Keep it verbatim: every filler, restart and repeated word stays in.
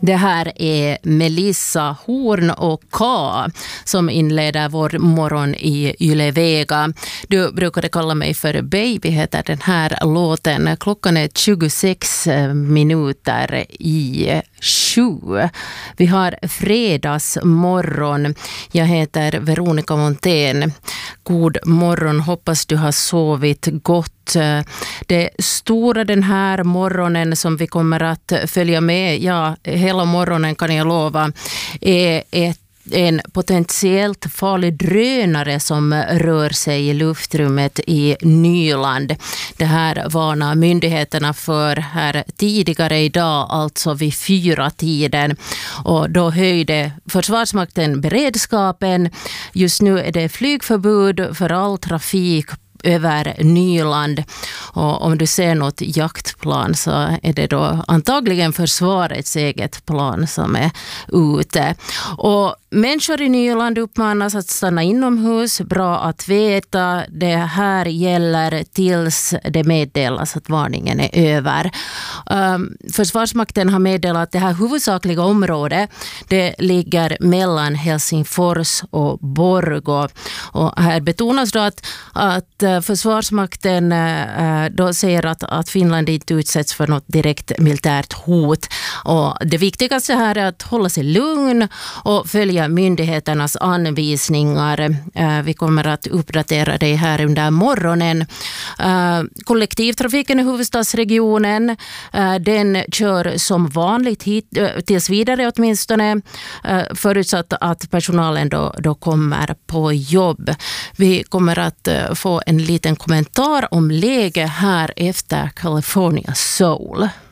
Det här är Melissa Horn och K som inleder vår morgon i Yle Vega. Du brukade kalla mig för baby, heter den här låten. Klockan är tjugosex minuter i sju. Vi har fredagsmorgon. Jag heter Veronica Montén. God morgon, hoppas du har sovit gott. Det stora den här morgonen som vi kommer att följa med, ja, hela morgonen kan jag lova, är ett en potentiellt farlig drönare som rör sig i luftrummet i Nyland. Det här varnar myndigheterna för här tidigare idag, alltså vid fyra tiden. Och då höjde Försvarsmakten beredskapen. Just nu är det flygförbud för all trafik över Nyland. Och om du ser något jaktplan så är det då antagligen försvarets eget plan som är ute. Och människor i Nyland uppmanas att stanna inomhus. Bra att veta. Det här gäller tills det meddelas att varningen är över. Um, Försvarsmakten har meddelat att det här huvudsakliga området det ligger mellan Helsingfors och Borgå. Och här betonas då att, att Försvarsmakten uh, då säger att, att Finland inte utsätts för något direkt militärt hot. Och det viktigaste här är att hålla sig lugn och följa myndigheternas anvisningar. Vi kommer att uppdatera det här under morgonen. Kollektivtrafiken i huvudstadsregionen, den kör som vanligt hit, tills vidare åtminstone, förutsatt att personalen då, då kommer på jobb. Vi kommer att få en liten kommentar om läge här efter California Soul.